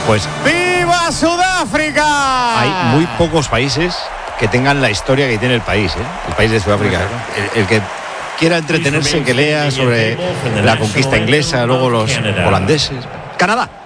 Pues ¡viva Sudáfrica! hay muy pocos países que tengan la historia que tiene el país, el país de Sudáfrica. El que quiera entretenerse, que lea sobre la conquista inglesa, luego los holandeses. Canadá.